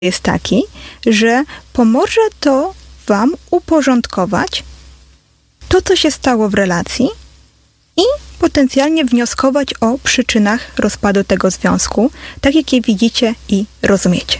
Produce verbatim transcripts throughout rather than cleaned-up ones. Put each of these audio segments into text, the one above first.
jest taki, że pomoże to wam uporządkować to, co się stało w relacji i potencjalnie wnioskować o przyczynach rozpadu tego związku, tak jak je widzicie i rozumiecie.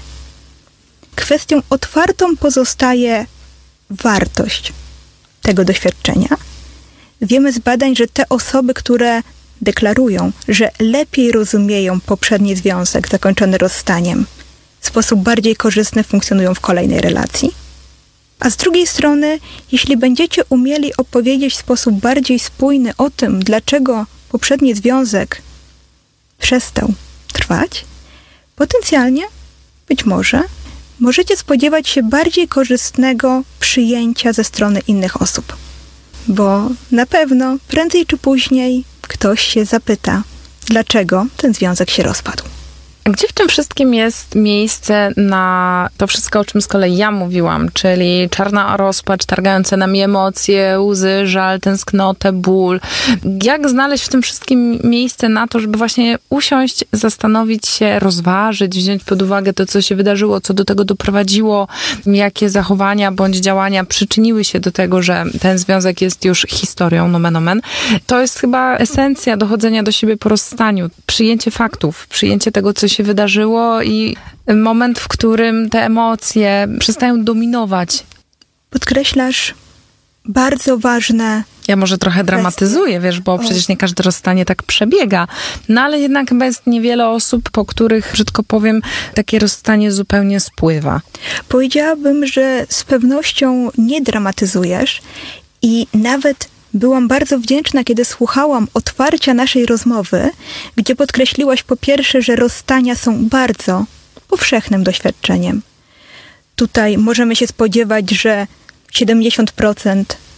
Kwestią otwartą pozostaje wartość tego doświadczenia. Wiemy z badań, że te osoby, które deklarują, że lepiej rozumieją poprzedni związek zakończony rozstaniem, w sposób bardziej korzystny funkcjonują w kolejnej relacji. A z drugiej strony, jeśli będziecie umieli opowiedzieć w sposób bardziej spójny o tym, dlaczego poprzedni związek przestał trwać, potencjalnie, być może, możecie spodziewać się bardziej korzystnego przyjęcia ze strony innych osób. Bo na pewno prędzej czy później ktoś się zapyta, dlaczego ten związek się rozpadł. Gdzie w tym wszystkim jest miejsce na to wszystko, o czym z kolei ja mówiłam, czyli czarna rozpacz, targające nami emocje, łzy, żal, tęsknotę, ból. Jak znaleźć w tym wszystkim miejsce na to, żeby właśnie usiąść, zastanowić się, rozważyć, wziąć pod uwagę to, co się wydarzyło, co do tego doprowadziło, jakie zachowania bądź działania przyczyniły się do tego, że ten związek jest już historią, nomen omen. To jest chyba esencja dochodzenia do siebie po rozstaniu. Przyjęcie faktów, przyjęcie tego, co się wydarzyło i moment, w którym te emocje przestają dominować. Podkreślasz bardzo ważne... Ja może trochę dramatyzuję, wiesz, bo przecież nie każde rozstanie tak przebiega. No ale jednak chyba jest niewiele osób, po których, brzydko powiem, takie rozstanie zupełnie spływa. Powiedziałabym, że z pewnością nie dramatyzujesz i nawet byłam bardzo wdzięczna, kiedy słuchałam otwarcia naszej rozmowy, gdzie podkreśliłaś po pierwsze, że rozstania są bardzo powszechnym doświadczeniem. Tutaj możemy się spodziewać, że siedemdziesiąt procent